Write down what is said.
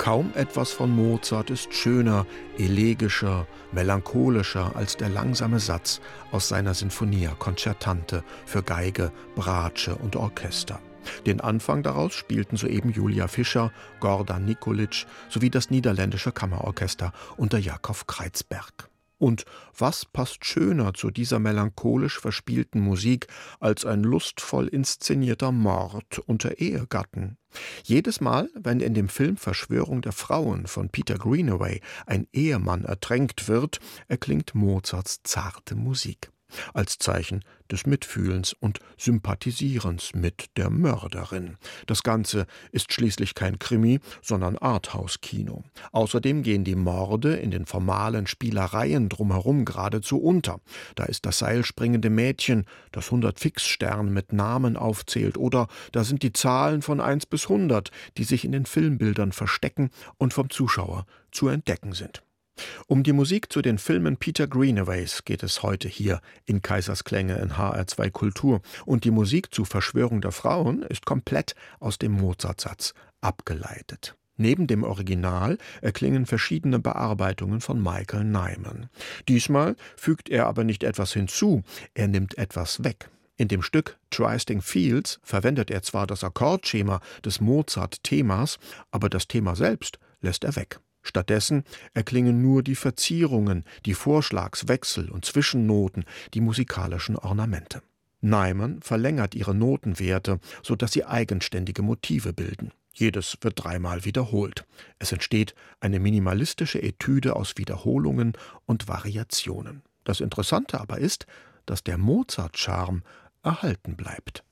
Kaum etwas von Mozart ist schöner, elegischer, melancholischer als der langsame Satz aus seiner Sinfonia Concertante für Geige, Bratsche und Orchester. Den Anfang daraus spielten soeben Julia Fischer, Gordan Nikolic sowie das niederländische Kammerorchester unter Jakob Kreizberg. Und was passt schöner zu dieser melancholisch verspielten Musik als ein lustvoll inszenierter Mord unter Ehegatten? Jedes Mal, wenn in dem Film Verschwörung der Frauen von Peter Greenaway ein Ehemann ertränkt wird, erklingt Mozarts zarte Musik. Als Zeichen des Mitfühlens und Sympathisierens mit der Mörderin. Das Ganze ist schließlich kein Krimi, sondern Arthouse-Kino. Außerdem gehen die Morde in den formalen Spielereien drumherum geradezu unter. Da ist das seilspringende Mädchen, das 100 Fixsterne mit Namen aufzählt, oder da sind die Zahlen von 1 bis 100, die sich in den Filmbildern verstecken und vom Zuschauer zu entdecken sind. Um die Musik zu den Filmen Peter Greenaways geht es heute hier in Kaisersklänge in HR2 Kultur. Und die Musik zu Verschwörung der Frauen ist komplett aus dem Mozartsatz abgeleitet. Neben dem Original erklingen verschiedene Bearbeitungen von Michael Nyman. Diesmal fügt er aber nicht etwas hinzu, er nimmt etwas weg. In dem Stück Trysting Fields verwendet er zwar das Akkordschema des Mozart-Themas, aber das Thema selbst lässt er weg. Stattdessen erklingen nur die Verzierungen, die Vorschlagswechsel und Zwischennoten, die musikalischen Ornamente. Nyman verlängert ihre Notenwerte, sodass sie eigenständige Motive bilden. Jedes wird 3-mal wiederholt. Es entsteht eine minimalistische Etüde aus Wiederholungen und Variationen. Das Interessante aber ist, dass der Mozart-Charme erhalten bleibt.